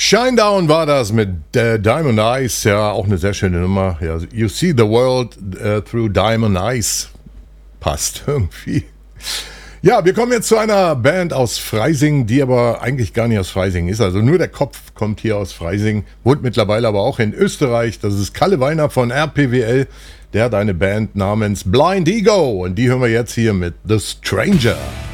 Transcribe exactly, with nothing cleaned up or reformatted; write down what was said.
Shinedown war das mit äh, Diamond Eyes, ja, auch eine sehr schöne Nummer. Ja, You See the World äh, Through Diamond Eyes. Passt irgendwie. Ja, wir kommen jetzt zu einer Band aus Freising, die aber eigentlich gar nicht aus Freising ist. Also nur der Kopf kommt hier aus Freising, wohnt mittlerweile aber auch in Österreich. Das ist Kalle Weiner von R P W L. Der hat eine Band namens Blind Ego und die hören wir jetzt hier mit The Stranger.